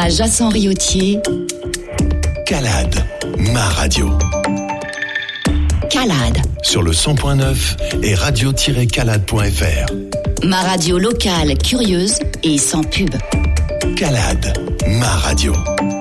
Hommage à Saint-Riotier. Calade, ma radio. Calade. Sur le 100.9 et radio-calade.fr. Ma radio locale, curieuse et sans pub. Calade, ma radio.